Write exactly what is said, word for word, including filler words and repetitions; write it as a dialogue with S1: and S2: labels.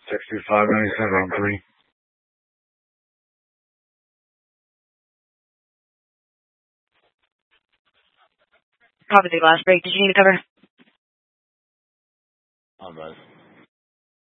S1: sixty-five ninety-seven three.
S2: Copy the glass break. Did you need to cover?
S1: I'm nice.